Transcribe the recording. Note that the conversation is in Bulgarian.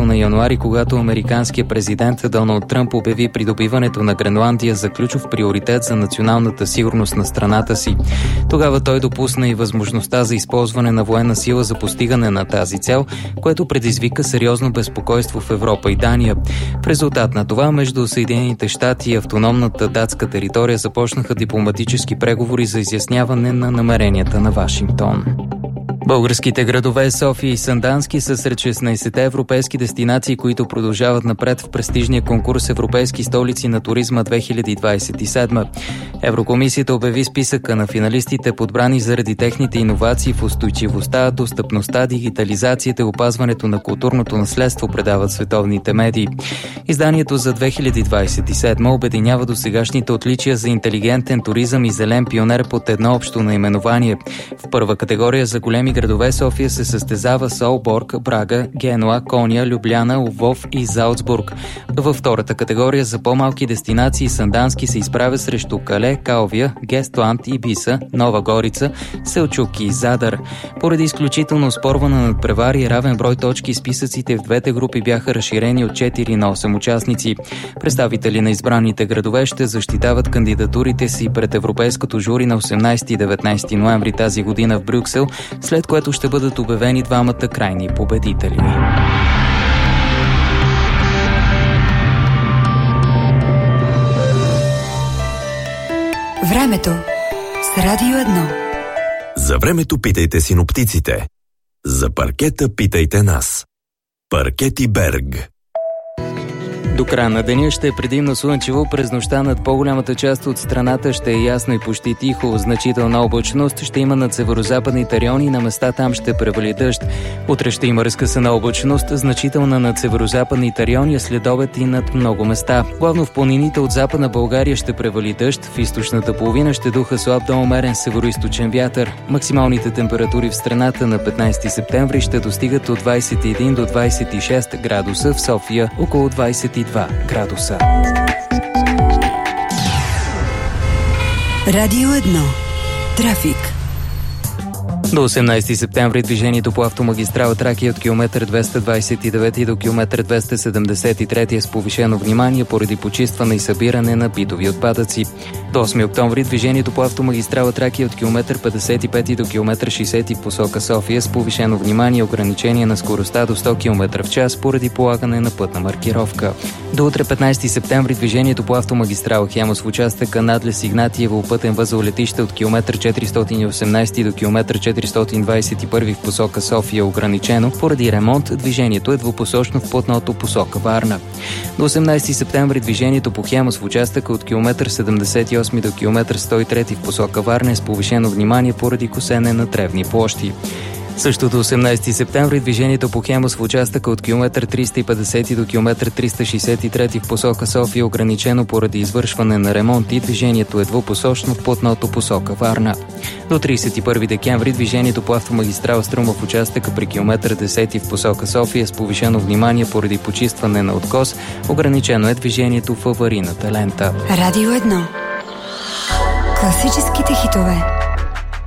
началото на януари, когато американският президент Доналд Тръмп обяви придобиването на Гренландия за ключов приоритет за националната сигурност на страната си. Тогава той допусна и възможността за използване на военна сила за постигане на тази цел, което предизвика сериозно безпокойство в Европа и Дания. В резултат на това между Съединените щати и автономната датска територия започнаха дипломатически преговори за изясняване на намеренията на Вашингтон. Българските градове София и Сандански са сред 16-те европейски дестинации, които продължават напред в престижния конкурс Европейски столици на туризма 2027. Еврокомисията обяви списъка на финалистите, подбрани заради техните иновации в устойчивостта, достъпността, дигитализацията и опазването на културното наследство, предават световните медии. Изданието за 2027 обединява досегашните отличия за интелигентен туризъм и зелен пионер под едно общо наименование. В първа категория за големи градове София се състезава с Олборг, Брага, Генуа, Коня, Любляна, Лвов и Залцбург. Във втората категория за по-малки дестинации Сандански се изправя срещу Кале, Калвия, Гестланд, Ибиса, Нова Горица, Селчук и Задар. Поради изключително оспорване на надпревари и равен брой точки, списъците в двете групи бяха разширени от 4 на 8 участници. Представители на избраните градове ще защитават кандидатурите си пред Европейското жури на 18 и 19 ноември тази година в Брюксел, след което ще бъдат обявени двамата крайни победители. Времето с Радио 1. За времето питайте синоптиците. За паркета питайте нас. Паркети Берг. До края на деня ще е предимно слънчево, през нощта над по-голямата част от страната ще е ясно и почти тихо, значителна облачност ще има над северозападните райони, на места там ще превали дъжд. Утре ще има разкъсана облачност, значителна над северозападните райони, след обед и над много места. Главно в планините от Западна България ще превали дъжд, в източната половина ще духа слаб до умерен североизточен вятър. Максималните температури в страната на 15 септември ще достигат от 21 до 26 градуса, в София около 22 градуса. Радио 1. Трафик. До 18 септември движението по автомагистрала Тракия от километър 229 до километър 273 е с повишено внимание поради почистване и събиране на битови отпадъци. До 8 октомври движението по автомагистрала Тракия от километър 55 до километър 60 в посока София с повишено внимание и ограничение на скоростта до 100 км в час поради полагане на пътна маркировка. До утре 15 септември движението по автомагистрала Хемус в участъка Надлез Игнатиево пътен възел летище от километър 418 до километър 421 в посока София е ограничено. Поради ремонт движението е двупосочно в платното посока Варна. До 18 септември движението по Хемус в участъка от километър 78 до километър 103 в посока Варна е с повишено внимание поради косене на тревни площи. Също до 18 септември движението по Хемус в участъка от километър 350 до километър 363 в посока София е ограничено поради извършване на ремонт и движението е двупосочно в платното посока Варна. До 31 декември движението по автомагистрала Струма в участъка при километър 10 в посока София с повишено внимание поради почистване на откос, ограничено е движението в аварийната лента. Радио 1. Класическите хитове.